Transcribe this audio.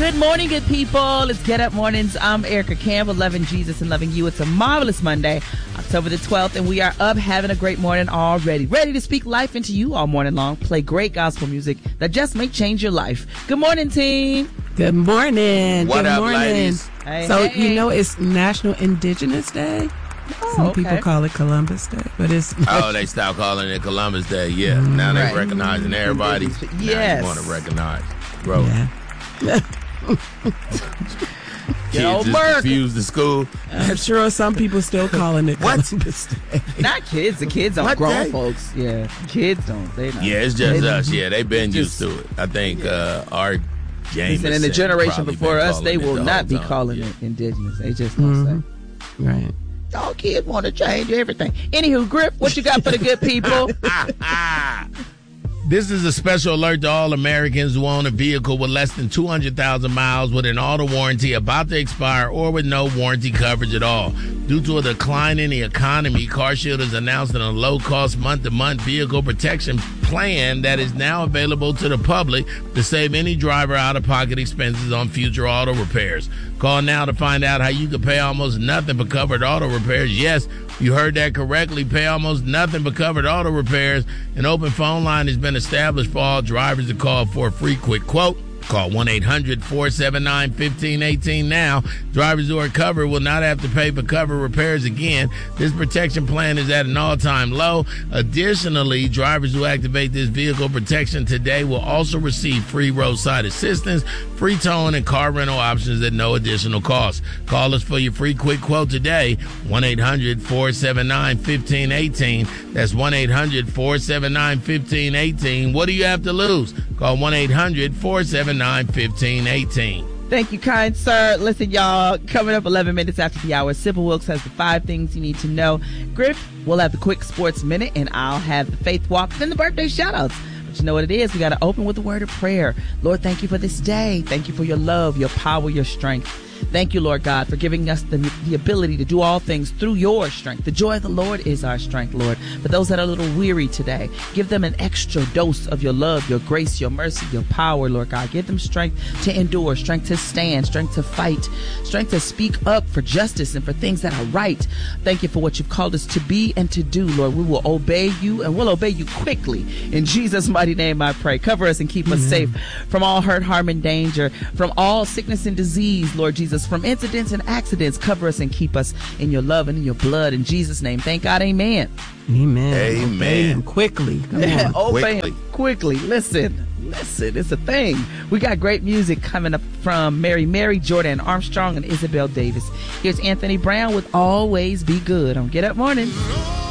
Good morning, good people. It's Get Up Mornings. I'm Erica Campbell, loving Jesus and loving you. It's a marvelous Monday, October the 12th, and we are up having a great morning already. Ready to speak life into you all morning long. Play great gospel music that just may change your life. Good morning, team. Good morning. What good up, morning. ladies? Hey, So, hey. you know, it's National Indigenous Day. Some people call it Columbus Day, but it's... Oh, they stopped calling it Columbus Day. Yeah, now they Right. recognizing everybody. Yes. Now you want to recognize, bro. Yeah. Good old Kids just America. confused the school. I'm sure some people still calling it What? Columbus Day. Not kids. The kids don't. What Grown day? folks. Yeah. Kids don't. They don't. Yeah, it's just They- us. Yeah, they've been just- used to it. I think our James Listen, in the generation probably before been us, they calling it will the not whole be time. calling Yeah. it indigenous. They just don't say. Right. All kids want to change everything. Anywho, Grip, what you got for the good people? This is a special alert to all Americans who own a vehicle with less than 200,000 miles with an auto warranty about to expire or with no warranty coverage at all. Due to a decline in the economy, CarShield is announcing a low-cost month-to-month vehicle protection plan that is now available to the public to save any driver out-of-pocket expenses on future auto repairs. Call now to find out how you can pay almost nothing for covered auto repairs. Yes, you heard that correctly. Pay almost nothing for covered auto repairs. An open phone line has been established for all drivers to call for a free quick quote. Call 1-800-479-1518 now. Drivers who are covered will not have to pay for covered repairs again. This protection plan is at an all-time low. Additionally, drivers who activate this vehicle protection today will also receive free roadside assistance, free towing, and car rental options at no additional cost. Call us for your free quick quote today, 1-800-479-1518. That's 1-800-479-1518. What do you have to lose? Call 1-800-479-1518. Thank you, kind sir. Listen, y'all, coming up 11 minutes after the hour, Sybil Wilkes has the 5 things you need to know. Griff will have the quick sports minute, and I'll have the faith walk, then the birthday shout-outs. But you know what it is? We got to open with a word of prayer. Lord, thank you for this day. Thank you for your love, your power, your strength. Thank you, Lord God, for giving us the ability to do all things through your strength. The joy of the Lord is our strength, Lord. For those that are a little weary today, give them an extra dose of your love, your grace, your mercy, your power, Lord God. Give them strength to endure, strength to stand, strength to fight, strength to speak up for justice and for things that are right. Thank you for what you've called us to be and to do, Lord. We will obey you, and we'll obey you quickly. In Jesus' mighty name I pray. Cover us and keep us safe from all hurt, harm, and danger, from all sickness and disease, Lord Jesus, from incidents and accidents. Cover us and keep us in your love and in your blood. In Jesus' name, thank God, amen. Amen. Amen. Obey him quickly. Come on. Obey him quickly. Listen, it's a thing. We got great music coming up from Mary, Jordan Armstrong, and Isabel Davis. Here's Anthony Brown with Always Be Good on Get Up Morning.